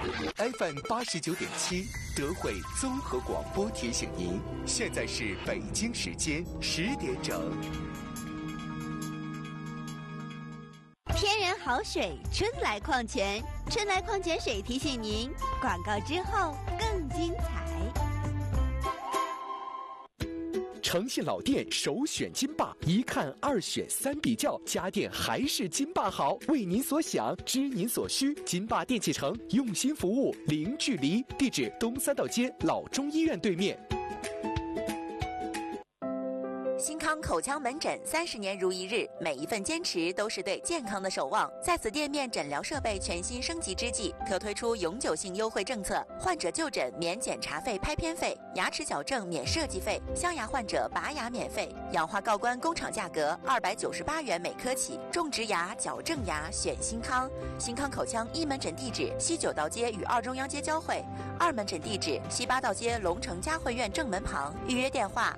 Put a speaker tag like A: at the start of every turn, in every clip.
A: FM 89.7，德惠综合广播提醒您，现在是北京时间10点整。
B: 天然好水，春来矿泉，春来矿泉水提醒您，广告之后更精彩。
A: 诚信老店首选金霸，一看二选三比较，家电还是金霸好。为您所想，知您所需，金霸电器城用心服务，零距离。地址：东三道街老中医院对面。
C: 新康口腔门诊30年如一日，每一份坚持都是对健康的守望。在此店面诊疗设备全新升级之际，可推出永久性优惠政策：患者就诊免检查费、拍片费，牙齿矫正免设计费，镶牙患者拔牙免费，氧化锆冠工厂价格298元每颗起。种植牙、矫正牙选新康。新康口腔一门诊地址：西9道街与2中央街交汇；2门诊地址：西8道街龙城嘉汇苑正门旁。预约电话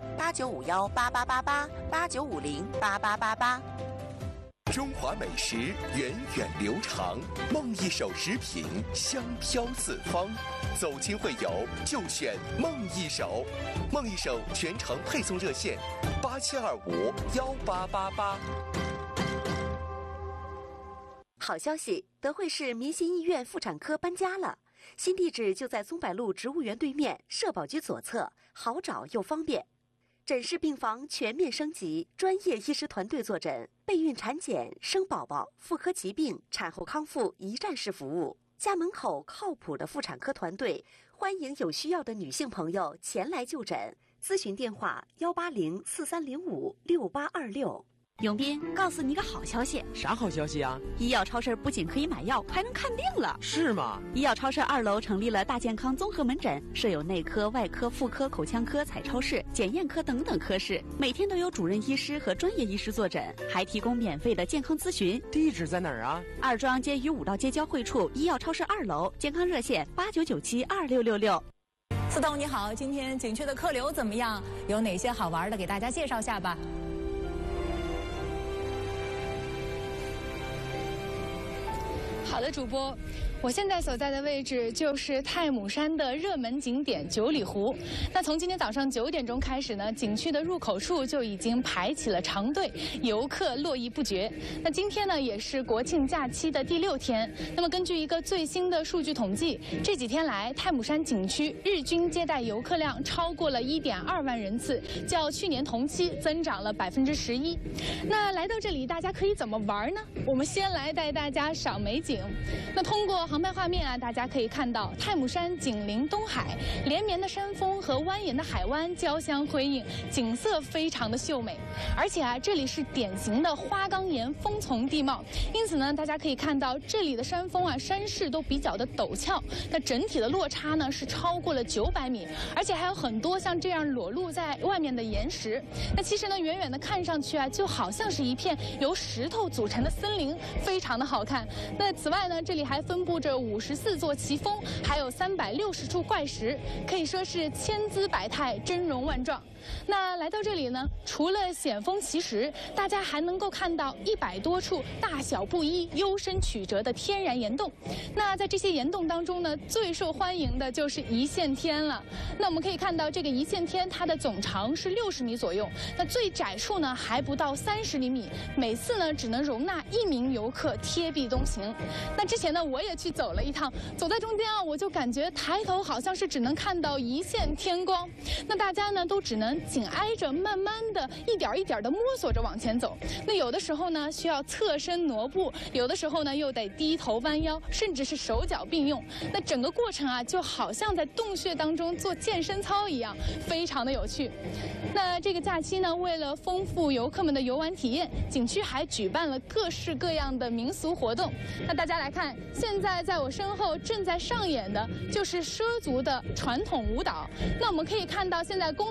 C: ：89518888，89508888。
A: 中华美食源远流长，梦一手食品香飘四方。走亲会友就选梦一手，梦一手全程配送热线87251888。
C: 好消息，德惠市民心医院妇产科搬家了，新地址就在松柏路植物园对面，社保局左侧，好找又方便。诊室病房全面升级，专业医师团队坐诊，备孕产检、生宝宝、妇科疾病、产后康复一站式服务。家门口靠谱的妇产科团队，欢迎有需要的女性朋友前来就诊。咨询电话18043056826。
B: 永斌，告诉你个好消息。
D: 啥好消息啊？
B: 医药超市不仅可以买药，还能看病了。
D: 是吗？
B: 医药超市2楼成立了大健康综合门诊，设有内科、外科、妇科、口腔科、彩超室、检验科等等科室，每天都有主任医师和专业医师坐诊，还提供免费的健康咨询。
D: 地址在哪儿啊
B: ？2中央街与5道街交汇处，医药超市2楼，健康热线89972666。
E: 司彤你好，今天景区的客流怎么样？有哪些好玩的，给大家介绍下吧。
F: 好的，主播，我现在所在的位置就是太姥山的热门景点九里湖。那从今天早上9点钟开始呢，景区的入口处就已经排起了长队，游客络绎不绝。那今天呢，也是国庆假期的第6天。那么根据一个最新的数据统计，这几天来太姥山景区日均接待游客量超过了1.2万人次，较去年同期增长了11%。那来到这里，大家可以怎么玩呢？我们先来带大家赏美景。那通过航拍画面啊，大家可以看到太姥山紧邻东海，连绵的山峰和蜿蜒的海湾交相辉映，景色非常的秀美。而且啊，这里是典型的花岗岩峰丛地貌，因此呢，大家可以看到这里的山峰啊，山势都比较的陡峭，那整体的落差呢是超过了900米，而且还有很多像这样裸露在外面的岩石。那其实呢，远远的看上去啊，就好像是一片由石头组成的森林，非常的好看。那此外呢，这里还分布着54座奇峰，还有360处怪石，可以说是千姿百态，峥嵘万状。那来到这里呢，除了险峰奇石，大家还能够看到100多处大小不一、幽深曲折的天然岩洞。那在这些岩洞当中呢，最受欢迎的就是一线天了。那我们可以看到，这个一线天它的总长是60米左右，那最窄处呢还不到30厘米，每次呢只能容纳1名游客贴壁东行。那之前呢，我也去走了一趟，走在中间啊，我就感觉抬头好像是只能看到一线天光。那大家呢都只能紧挨着，慢慢的一点一点的摸索着往前走。那有的时候呢需要侧身挪步，有的时候呢又得低头弯腰，甚至是手脚并用。那整个过程啊，就好像在洞穴当中做健身操一样，非常的有趣。那这个假期呢，为了丰富游客们的游玩体验，景区还举办了各式各样的民俗活动。那大家来看，现在在我身后正在上演的就是畲族的传统舞蹈。那我们可以看到，现在工作人员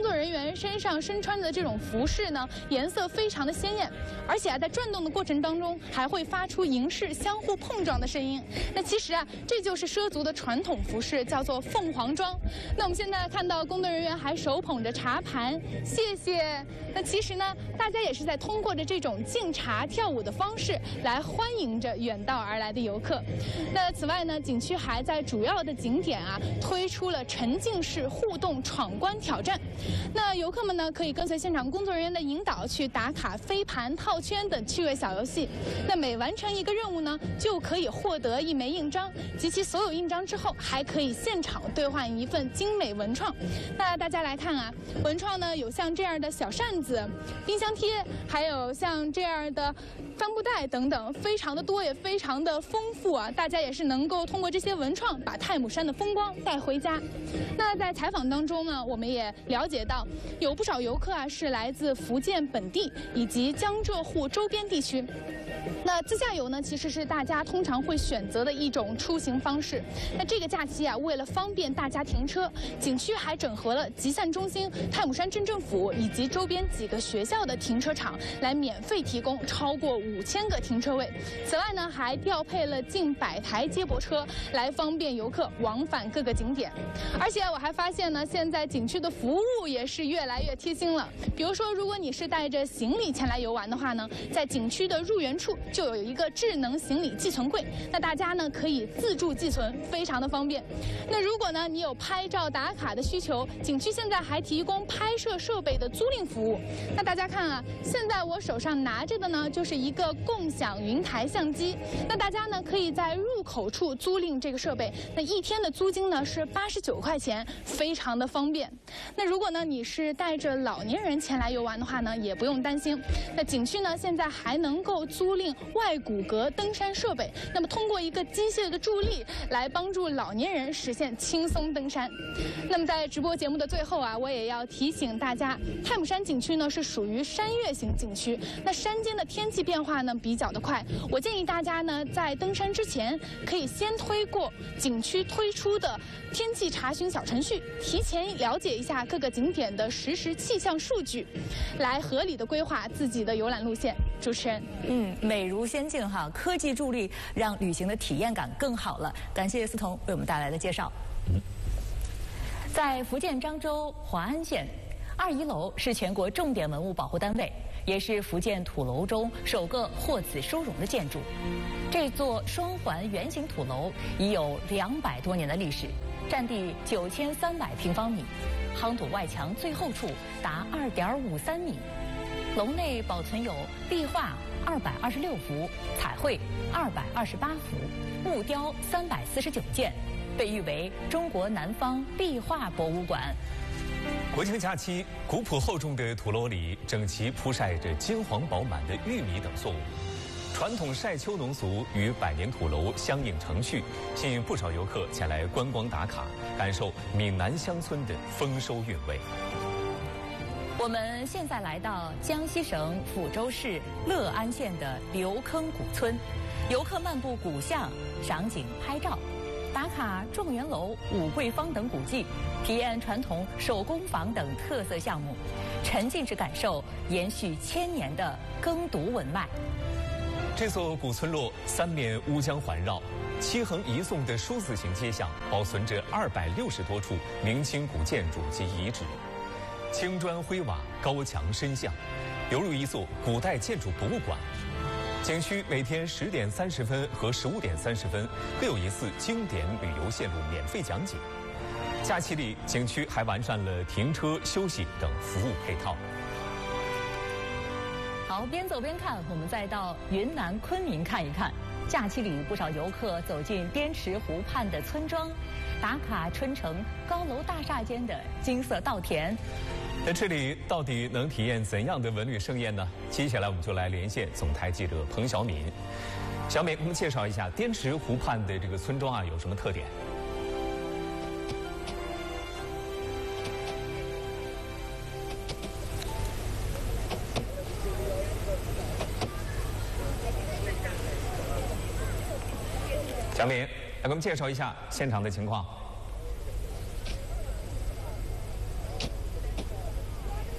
F: 员身上身穿的这种服饰呢，颜色非常的鲜艳，而且在转动的过程当中还会发出银饰相互碰撞的声音。那其实这就是畲族的传统服饰，叫做凤凰装。那我们现在看到工作人员还手捧着茶盘，谢谢。那其实呢，大家也是在通过着这种敬茶跳舞的方式来欢迎着远道而来的游客。那此外呢，景区还在主要的景点推出了沉浸式互动闯关挑战。那游客们呢，可以跟随现场工作人员的引导去打卡飞盘、套圈等趣味小游戏。那每完成一个任务呢，就可以获得一枚印章，集齐所有印章之后，还可以现场兑换一份精美文创。那大家来看文创呢有像这样的小扇子、冰箱贴，还有像这样的帆布袋等等，非常的多，也非常的丰富大家也是能够通过这些文创把太姥山的风光带回家。那在采访当中呢，我们也了解到，有不少游客是来自福建本地以及江浙沪周边地区。那自驾游呢，其实是大家通常会选择的一种出行方式。那这个假期为了方便大家停车，景区还整合了集散中心、太姥山镇政府以及周边几个学校的停车场，来免费提供超过5000个停车位。此外呢，还调配了近100台接驳车，来方便游客往返各个景点。而且我还发现呢，现在景区的服务也是越来越贴心了。比如说，如果你是带着行李前来游玩的话呢，在景区的入园处就有一个智能行李寄存柜，那大家呢可以自助寄存，非常的方便。那如果呢你有拍照打卡的需求，景区现在还提供拍摄设备的租赁服务。那大家看现在我手上拿着的呢就是一个共享云台相机，那大家呢可以在入口处租赁这个设备，那1天的租金呢是89块钱，非常的方便。那如果呢你是带着老年人前来游玩的话呢，也不用担心。那景区呢现在还能够租赁外骨骼登山设备，那么通过一个机械的助力来帮助老年人实现轻松登山。那么在直播节目的最后我也要提醒大家，太姥山景区呢是属于山岳型景区，那山间的天气变化呢比较的快，我建议大家呢在登山之前可以先推过景区推出的天气查询小程序，提前了解一下各个景点的实时气象数据，来合理的规划自己的游览路线。主持人，
E: 美如仙境科技助力让旅行的体验感更好了。感谢思彤为我们带来的介绍。在福建漳州华安县，2仪楼是全国重点文物保护单位，也是福建土楼中首个获此殊荣的建筑。这座双环圆形土楼已有200多年的历史，占地9300平方米，夯土外墙最后处达2.53米。楼内保存有壁画226幅、彩绘228幅、木雕349件，被誉为中国南方壁画博物馆。
D: 国庆假期，古朴厚重的土楼里整齐铺晒着金黄饱满的玉米等作物，传统晒秋农俗与百年土楼相映成趣，吸引不少游客前来观光打卡，感受闽南乡村的丰收韵味。
E: 我们现在来到江西省抚州市乐安县的刘坑古村，游客漫步古巷，赏景拍照，打卡状元楼、五桂坊等古迹，体验传统手工坊等特色项目，沉浸式感受延续1000年的耕读文脉。
D: 这座古村落3面乌江环绕，7横1纵的书字形街巷保存着260多处明清古建筑及遗址。青砖灰瓦，高墙深巷，犹如一座古代建筑博物馆。景区每天10点30分和15点30分各有一次经典旅游线路免费讲解。假期里，景区还完善了停车、休息等服务配套。
E: 好，边走边看，我们再到云南昆明看一看。假期里，不少游客走进滇池湖畔的村庄，打卡春城高楼大厦间的金色稻田。
D: 在这里到底能体验怎样的文旅盛宴呢？接下来我们就来连线总台记者彭小敏。小敏，我们介绍一下滇池湖畔的这个村庄有什么特点？小敏，来给我们介绍一下现场的情况。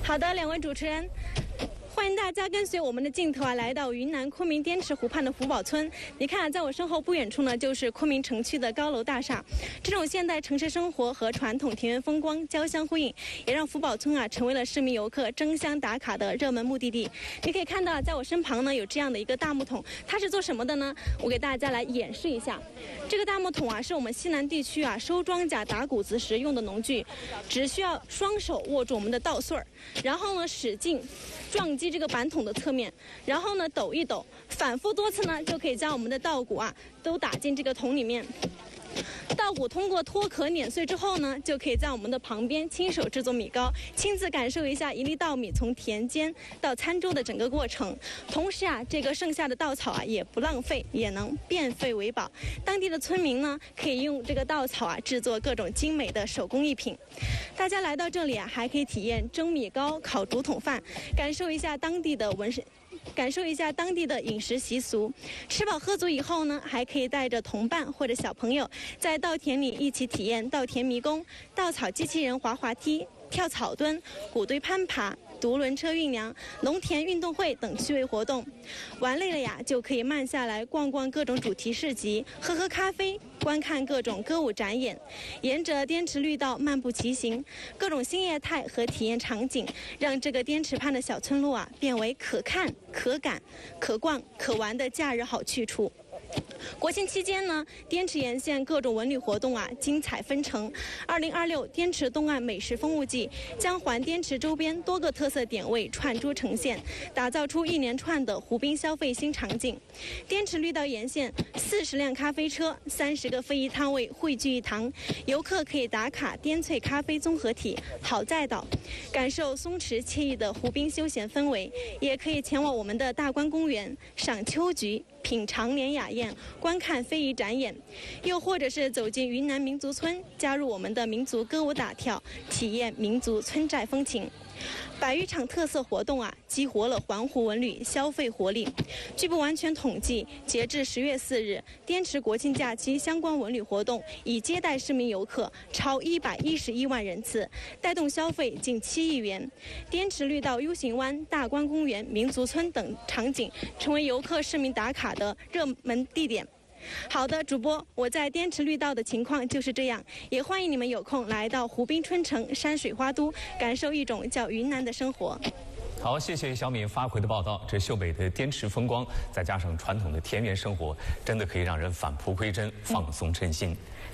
G: 好的，两位主持人。欢迎大家跟随我们的镜头来到云南昆明滇池湖畔的福宝村。你看，在我身后不远处呢，就是昆明城区的高楼大厦。这种现代城市生活和传统田园风光交相辉映，也让福宝村成为了市民游客争相打卡的热门目的地。你可以看到，在我身旁呢有这样的一个大木桶，它是做什么的呢？我给大家来演示一下。这个大木桶是我们西南地区收庄稼打谷子时用的农具，只需要双手握住我们的稻穗儿，然后呢使劲撞击这个板桶的侧面，然后呢抖一抖，反复多次呢，就可以将我们的稻谷都打进这个桶里面。稻谷通过脱壳碾碎之后呢，就可以在我们的旁边亲手制作米糕，亲自感受一下一粒稻米从田间到餐桌的整个过程。同时这个剩下的稻草也不浪费，也能变废为宝。当地的村民呢，可以用这个稻草制作各种精美的手工艺品。大家来到这里还可以体验蒸米糕、烤竹筒饭，感受一下当地的饮食习俗。吃饱喝足以后呢，还可以带着同伴或者小朋友在稻田里一起体验稻田迷宫、稻草机器人滑滑梯、跳草墩、谷堆攀爬、独轮车运粮、农田运动会等趣味活动。玩累了就可以慢下来逛逛各种主题市集，喝喝咖啡，观看各种歌舞展演。沿着滇池绿道漫步骑行，各种新业态和体验场景，让这个滇池畔的小村落变为可看、可感、可逛、可玩的假日好去处。国庆期间呢，滇池沿线各种文旅活动精彩纷呈。2026滇池东岸美食风物季将环滇池周边多个特色点位串珠呈现，打造出一连串的湖滨消费新场景。滇池绿道沿线40辆咖啡车、30个非遗摊位汇聚一堂，游客可以打卡滇萃咖啡综合体好在岛，感受松弛惬意的湖滨休闲氛围；也可以前往我们的大观公园赏秋菊、品尝连雅宴、观看非遗展演，又或者是走进云南民族村，加入我们的民族歌舞打跳，体验民族村寨风情。100余场特色活动激活了环湖文旅消费活力。据不完全统计，截至10月4日，滇池国庆假期相关文旅活动已接待市民游客超111万人次，带动消费近7亿元。滇池绿道 U 型湾、大观公园、民族村等场景成为游客市民打卡的热门地点。好的，主播，我在滇池绿道的情况就是这样，也欢迎你们有空来到湖滨春城、山水花都，感受一种叫云南的生活。
D: 好，谢谢小敏发回的报道。这秀美的滇池风光，再加上传统的田园生活，真的可以让人返璞归真，放松身心。